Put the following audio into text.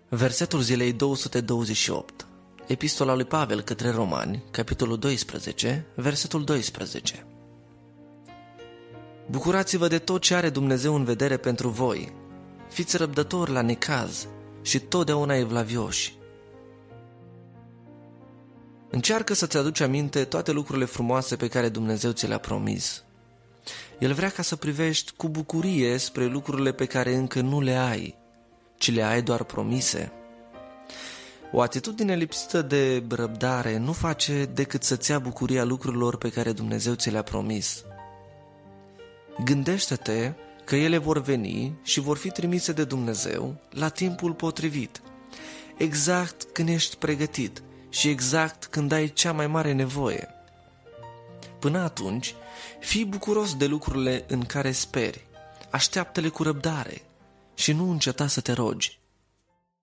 Versetul zilei 228. Epistola lui Pavel către Romani, capitolul 12, versetul 12. Bucurați-vă de tot ce are Dumnezeu în vedere pentru voi. Fiți răbdători la necaz și totdeauna evlavioși. Încearcă să-ți aduci aminte toate lucrurile frumoase pe care Dumnezeu ți le-a promis. El vrea ca să privești cu bucurie spre lucrurile pe care încă nu le ai, ci le ai doar promise. O atitudine lipsită de răbdare nu face decât să-ți ia bucuria lucrurilor pe care Dumnezeu ți le-a promis. Gândește-te că ele vor veni și vor fi trimise de Dumnezeu la timpul potrivit, exact când ești pregătit și exact când ai cea mai mare nevoie. Până atunci, fii bucuros de lucrurile în care speri, așteaptă-le cu răbdare și nu înceta să te rogi.